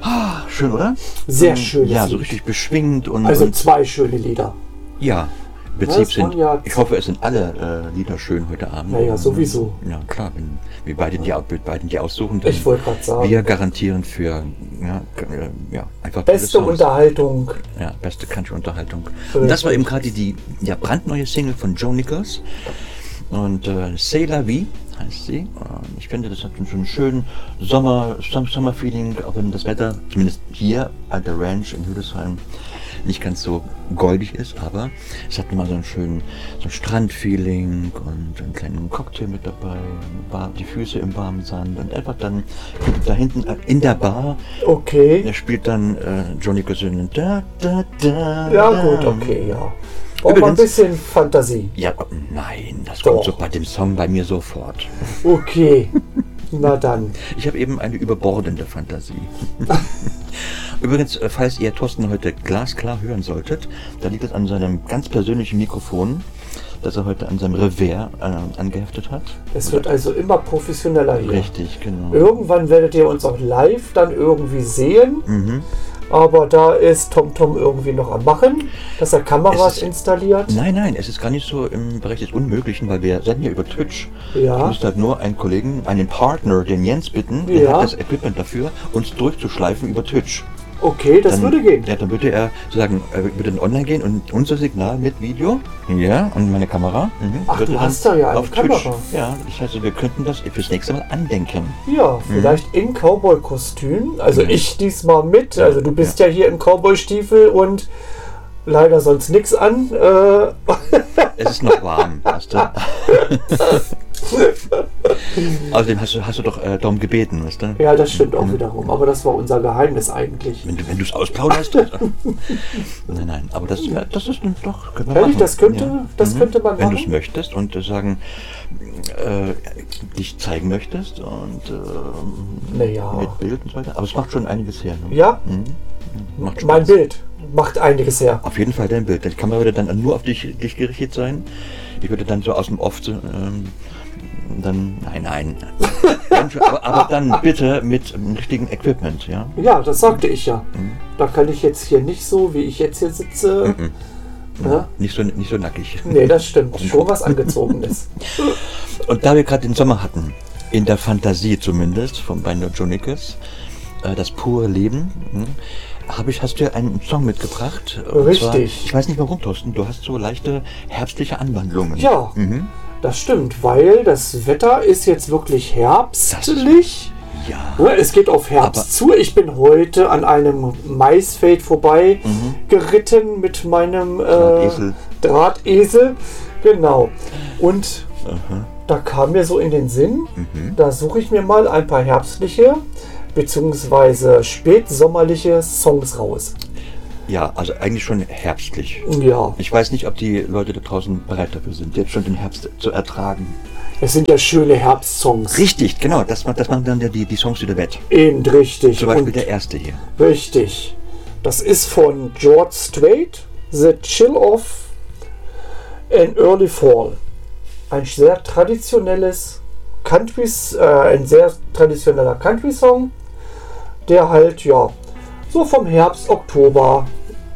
Schön, oder? Sehr schön. Ja, so richtig beschwingt und... Also und 2 schöne Lieder. ja, im Prinzip Das waren sind... ja- Ich hoffe, es sind alle Lieder schön heute Abend. Naja, sowieso. Ja, klar, wenn wir beiden die aussuchen, dann... Ich wollte gerade sagen. Wir garantieren für... einfach Beste tolle Songs. Unterhaltung. Ja, beste Country-Unterhaltung. Und das war eben gerade die brandneue Single von Joe Nichols. Und C'est la vie heißt sie. Und ich finde, das hat schon einen schönen Sommer-Feeling, auch wenn das Wetter, zumindest hier an der Ranch in Hildesheim, nicht ganz so goldig ist, aber es hat immer so einen schönen Strandfeeling und einen kleinen Cocktail mit dabei, die Füße im warmen Sand und einfach dann da hinten in der Bar, Okay. er spielt dann Joe Nichols da, da, da. Ja gut, okay, ja. Braucht man ein Übrigens- bisschen Fantasie. Ja, nein, das Doch. kommt so bei dem Song bei mir sofort. Okay. Na dann. Ich habe eben eine überbordende Fantasie. Übrigens, falls ihr Thorsten heute glasklar hören solltet, da liegt es an seinem ganz persönlichen Mikrofon, das er heute an seinem Revers angeheftet hat. Es wird also immer professioneller hier. Richtig, genau. Irgendwann werdet ihr uns auch live dann irgendwie sehen. Mhm. Aber da ist TomTom irgendwie noch am Machen, dass er Kameras Es ist- installiert. Nein, es ist gar nicht so im Bereich des Unmöglichen, weil wir senden ja über Twitch. Ja. Ich müsste halt nur einen Kollegen, einen Partner, den Jens bitten, der Ja. hat das Equipment dafür, uns durchzuschleifen über Twitch. Okay, das würde gehen. Ja, dann würde er sozusagen würde dann online gehen und unser Signal mit Video, ja, und meine Kamera. Ach, würde du dann hast da ja eine auf Twitch. Kamera. Ja, das heißt, wir könnten das fürs nächste Mal andenken. Ja, vielleicht in Cowboy-Kostüm. Also ich diesmal mit. Also du bist ja hier in Cowboy-Stiefel und leider sonst nichts an. Es ist noch warm, weißt du. Außerdem hast du doch darum gebeten, weißt du? Ja, das stimmt auch wiederum. Aber das war unser Geheimnis eigentlich. Wenn du es ausplauderst. Nein, aber das ist doch, können wir Ehrlich, machen. das könnte, Ja. das könnte man Wenn du es machen. möchtest und sagen, dich zeigen möchtest und Naja. mit Bild und so weiter. Aber es macht schon einiges her. Ne? Ja, Macht Spaß. mein Bild macht einiges her. Auf jeden Fall dein Bild. Die Kamera würde dann nur auf dich gerichtet sein. Ich würde dann so aus dem Off dann, nein. aber dann bitte mit dem richtigen Equipment, ja? Ja, das sagte ich ja. Da kann ich jetzt hier nicht so, wie ich jetzt hier sitze. Ja? Nicht so nackig. Nee, das stimmt. Schon was Angezogenes. Und da wir gerade den Sommer hatten, in der Fantasie zumindest, von bei Joe Nichols, das pure Leben, hast du ja einen Song mitgebracht. Und Richtig. Zwar, ich weiß nicht warum, Thorsten, du hast so leichte herbstliche Anwandlungen. Ja, das stimmt, weil das Wetter ist jetzt wirklich herbstlich. Ja. Ja, es geht auf Herbst Aber- zu. Ich bin heute an einem Maisfeld vorbei geritten mit meinem Drahtesel. Drahtesel. Genau. Und da kam mir so in den Sinn, da suche ich mir mal ein paar herbstliche bzw. spätsommerliche Songs raus. Ja, also eigentlich schon herbstlich. Ja, Ich weiß nicht, ob die Leute da draußen bereit dafür sind, jetzt schon den Herbst zu ertragen. es sind ja schöne Herbstsongs. Richtig, genau, das machen dann ja die Songs wieder wett. Eben, richtig. Zum Beispiel Und der erste hier. richtig. Das ist von George Strait, The Chill of an Early Fall. Ein sehr traditionelles ein sehr traditioneller Country-Song, der halt, ja, so vom Herbst, Oktober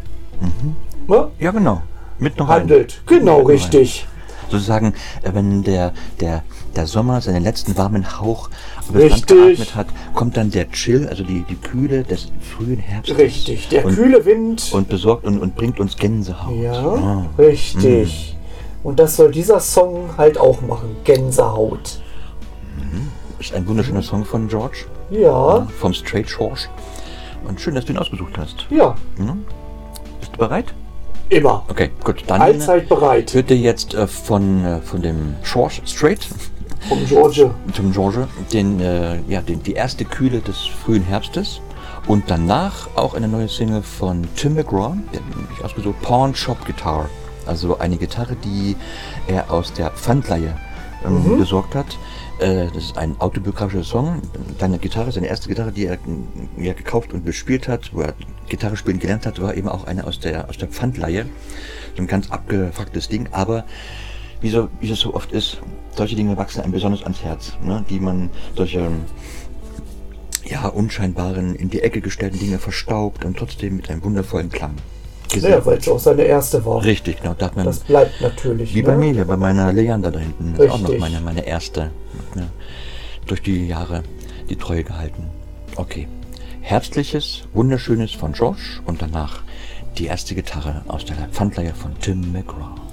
ne, Ja, genau. Mit noch rein. handelt. Genau, Mit noch rein. richtig. Sozusagen, wenn der Sommer seinen letzten warmen Hauch über das Land Richtig. geatmet hat, kommt dann der Chill, also die Kühle des frühen Herbstes. Richtig. Der und, kühle Wind. Und besorgt und bringt uns Gänsehaut. Ja, richtig. Und das soll dieser Song halt auch machen. Gänsehaut. Ist ein wunderschöner Song von George, Ja, vom Straight George. Und schön, dass du ihn ausgesucht hast. ja, Bist du bereit? immer. Okay, gut. Dann Allzeit bereit. wird dir jetzt von dem George Strait, Vom George. zum George, die erste Kühle des frühen Herbstes. Und danach auch eine neue Single von Tim McGraw, der hat nämlich ausgesucht, Pawn Shop Guitar. Also eine Gitarre, die er aus der Pfandleihe besorgt hat. Das ist ein autobiografischer Song. Seine Gitarre, seine erste Gitarre, die er gekauft und bespielt hat, wo er Gitarre spielen gelernt hat, war eben auch eine aus der Pfandleihe. So ein ganz abgefucktes Ding, aber wie es so oft ist, solche Dinge wachsen einem besonders ans Herz, ne? Die man ja, unscheinbaren, in die Ecke gestellten Dinge verstaubt und trotzdem mit einem wundervollen Klang. Ja, weil es auch seine erste war. Richtig, genau. Da hat man, das bleibt natürlich. wie bei mir, hier, bei meiner Leander da hinten. Das ist auch noch Richtig. meine erste. Ja, durch die Jahre die Treue gehalten. Okay. Herbstliches, Wunderschönes von Josh und danach die erste Gitarre aus der Pfandleihe von Tim McGraw.